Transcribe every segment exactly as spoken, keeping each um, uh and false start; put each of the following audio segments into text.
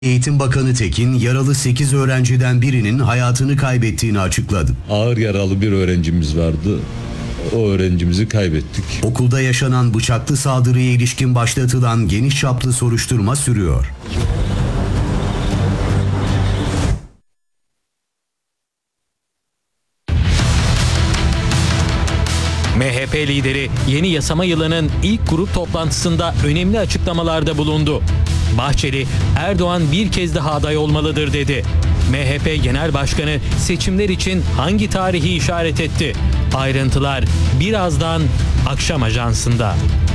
Eğitim Bakanı Tekin, yaralı sekiz öğrenciden birinin hayatını kaybettiğini açıkladı. Ağır yaralı bir öğrencimiz vardı. O öğrencimizi kaybettik. Okulda yaşanan bıçaklı saldırıya ilişkin başlatılan geniş çaplı soruşturma sürüyor. M H P lideri yeni yasama yılının ilk grup toplantısında önemli açıklamalarda bulundu. Bahçeli, Erdoğan bir kez daha aday olmalıdır dedi. M H P Genel Başkanı seçimler için hangi tarihi işaret etti? Ayrıntılar birazdan Akşam Ajansı'nda.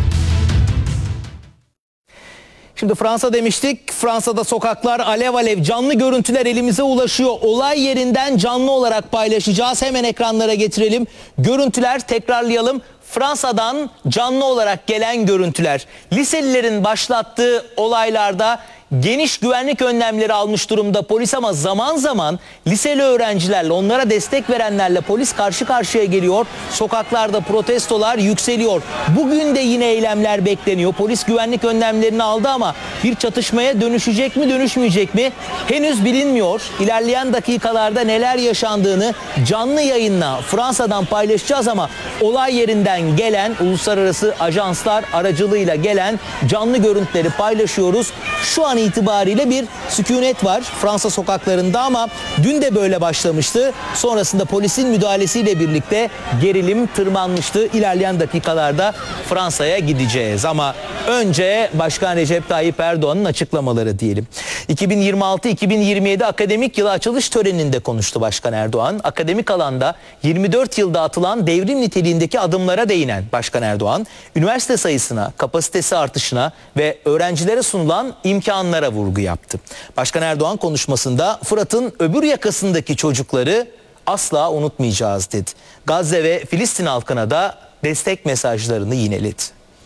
Şimdi Fransa demiştik. Fransa'da sokaklar alev alev, canlı görüntüler elimize ulaşıyor. Olay yerinden canlı olarak paylaşacağız. Hemen ekranlara getirelim. Görüntüler, tekrarlayalım. Fransa'dan canlı olarak gelen görüntüler. Liselilerin başlattığı olaylarda geniş güvenlik önlemleri almış durumda polis, ama zaman zaman liseli öğrencilerle, onlara destek verenlerle polis karşı karşıya geliyor. Sokaklarda protestolar yükseliyor. Bugün de yine eylemler bekleniyor. Polis güvenlik önlemlerini aldı ama bir çatışmaya dönüşecek mi, dönüşmeyecek mi henüz bilinmiyor. İlerleyen dakikalarda neler yaşandığını canlı yayınla Fransa'dan paylaşacağız, ama olay yerinden gelen, uluslararası ajanslar aracılığıyla gelen canlı görüntüleri paylaşıyoruz. Şu an itibariyle bir sükunet var Fransa sokaklarında, ama dün de böyle başlamıştı. Sonrasında polisin müdahalesiyle birlikte gerilim tırmanmıştı. İlerleyen dakikalarda Fransa'ya gideceğiz, ama önce Başkan Recep Tayyip Erdoğan'ın açıklamaları diyelim. iki bin yirmi altı iki bin yirmi yedi akademik yılı açılış töreninde konuştu Başkan Erdoğan. Akademik alanda yirmi dört yılda atılan devrim niteliğindeki adımlara değinen Başkan Erdoğan, üniversite sayısına, kapasitesi artışına ve öğrencilere sunulan imkanlara vurgu yaptı. Başkan Erdoğan konuşmasında Fırat'ın öbür yakasındaki çocukları asla unutmayacağız dedi. Gazze ve Filistin halkına da destek mesajlarını yineledi.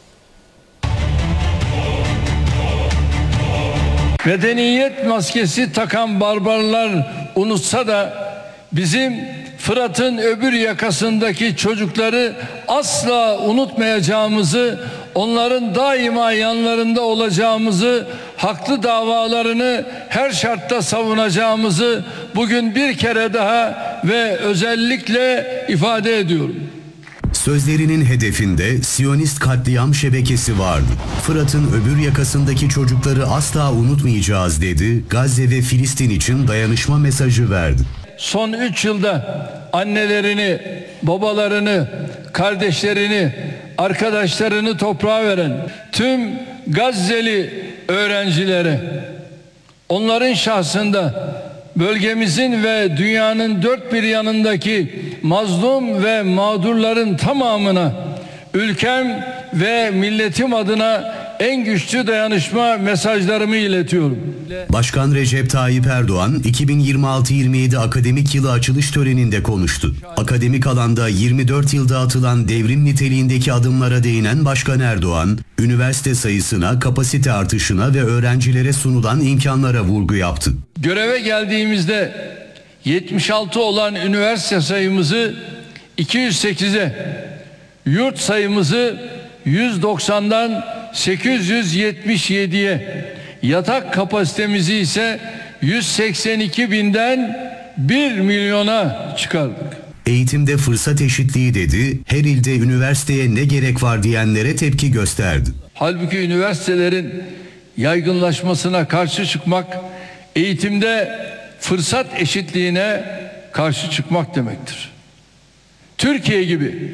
Medeniyet maskesi takan barbarlar unutsa da bizim Fırat'ın öbür yakasındaki çocukları asla unutmayacağımızı, onların daima yanlarında olacağımızı, haklı davalarını her şartta savunacağımızı bugün bir kere daha ve özellikle ifade ediyorum. Sözlerinin hedefinde Siyonist katliam şebekesi vardı. Fırat'ın öbür yakasındaki çocukları asla unutmayacağız dedi. Gazze ve Filistin için dayanışma mesajı verdi. Son üç yılda annelerini, babalarını, kardeşlerini, arkadaşlarını toprağa veren tüm Gazze'li öğrencilere, onların şahsında bölgemizin ve dünyanın dört bir yanındaki mazlum ve mağdurların tamamına ülkem ve milletim adına en güçlü dayanışma mesajlarımı iletiyorum. Başkan Recep Tayyip Erdoğan iki bin yirmi altı yirmi yedi akademik yılı açılış töreninde konuştu. Akademik alanda yirmi dört yılda atılan devrim niteliğindeki adımlara değinen Başkan Erdoğan, üniversite sayısına, kapasite artışına ve öğrencilere sunulan imkanlara vurgu yaptı. Göreve geldiğimizde yetmiş altı olan üniversite sayımızı iki yüz sekize, yurt sayımızı yüz doksandan sekiz yüz yetmiş yediye, yatak kapasitemizi ise yüz seksen iki binden bir milyona çıkardık. Eğitimde fırsat eşitliği dedi, her ilde üniversiteye ne gerek var diyenlere tepki gösterdi. Halbuki üniversitelerin yaygınlaşmasına karşı çıkmak, eğitimde fırsat eşitliğine karşı çıkmak demektir. Türkiye gibi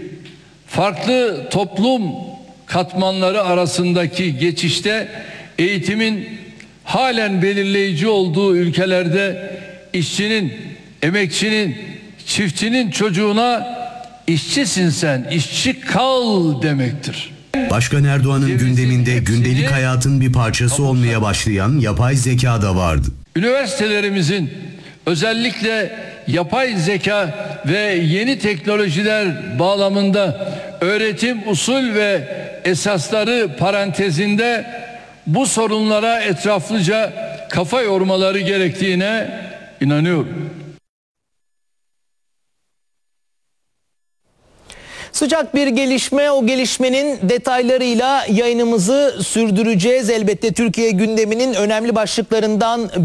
farklı toplum katmanları arasındaki geçişte eğitimin halen belirleyici olduğu ülkelerde işçinin, emekçinin, çiftçinin çocuğuna işçisin sen, işçi kal demektir. Başkan Erdoğan'ın gündeminde gündelik hayatın bir parçası olmaya başlayan yapay zeka da vardı. Üniversitelerimizin özellikle yapay zeka ve yeni teknolojiler bağlamında öğretim usul ve esasları parantezinde bu sorunlara etraflıca kafa yormaları gerektiğine inanıyorum. Sıcak bir gelişme, o gelişmenin detaylarıyla yayınımızı sürdüreceğiz. Elbette Türkiye gündeminin önemli başlıklarından